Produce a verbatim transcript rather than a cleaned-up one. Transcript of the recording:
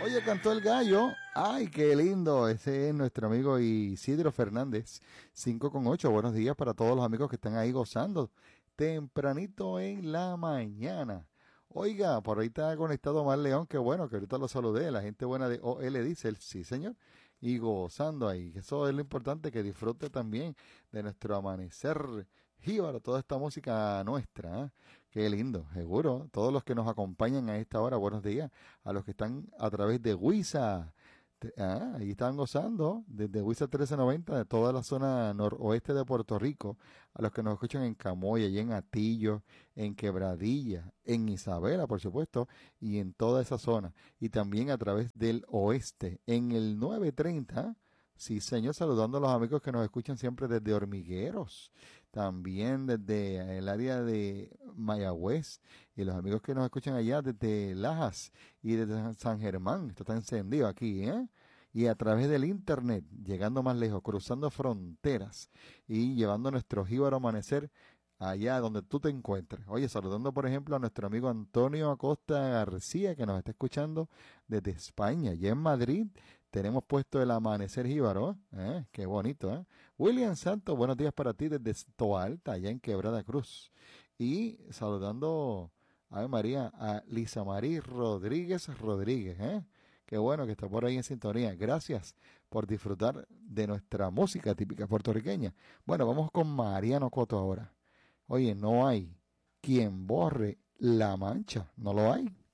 Oye, cantó el gallo. Ay, qué lindo. Ese es nuestro amigo Isidro Fernández. cinco con ocho. Buenos días para todos los amigos que están ahí gozando tempranito en la mañana. Oiga, por ahí está conectado Omar León. Qué bueno que ahorita lo saludé. La gente buena de O L dice, sí señor, y gozando ahí. Eso es lo importante, que disfrute también de nuestro amanecer jíbaro, toda esta música nuestra, ¿eh? Qué lindo, seguro. Todos los que nos acompañan a esta hora, buenos días. A los que están a través de Huiza, te- ah, ahí están gozando, desde Huiza trece noventa, de toda la zona noroeste de Puerto Rico. A los que nos escuchan en Camoya, y en Atillo, en Quebradilla, en Isabela, por supuesto, y en toda esa zona. Y también a través del oeste, en el nueve treinta. Sí, señor, saludando a los amigos que nos escuchan siempre desde Hormigueros, también desde el área de Mayagüez, y los amigos que nos escuchan allá desde Lajas y desde San San Germán. Esto está encendido aquí, ¿eh? Y a través del internet, llegando más lejos, cruzando fronteras y llevando nuestro jíbaro amanecer allá donde tú te encuentres. Oye, saludando por ejemplo a nuestro amigo Antonio Acosta García, que nos está escuchando desde España, y en Madrid tenemos puesto el amanecer jíbaro, ¿eh? Qué bonito, ¿eh? William Santos, buenos días para ti desde Toa Alta, allá en Quebrada Cruz. Y saludando, a María, a Lisa Marí Rodríguez Rodríguez, ¿eh? Qué bueno que está por ahí en sintonía. Gracias por disfrutar de nuestra música típica puertorriqueña. Bueno, vamos con Mariano Coto ahora. Oye, no hay quien borre la mancha, no lo hay.